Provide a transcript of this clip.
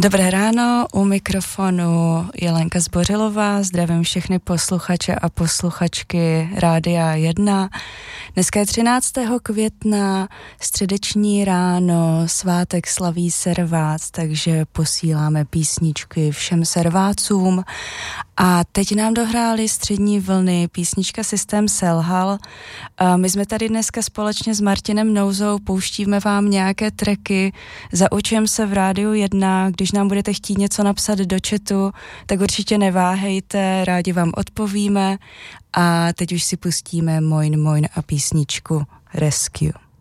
Dobré ráno, u mikrofonu je Lenka Zbořilová, zdravím všechny posluchače a posluchačky Rádia 1. Dneska je 13. května, středeční ráno, svátek slaví servác, takže posíláme písničky všem servácům. A teď nám dohráli střední vlny, písnička Systém selhal. My jsme tady dneska společně s Martinem Nouzou, pouštíme vám nějaké tracky, zaučujeme se v Rádiu 1, když nám budete chtít něco napsat do chatu, tak určitě neváhejte, rádi vám odpovíme a teď už si pustíme Moin Moin a písničku Rescue.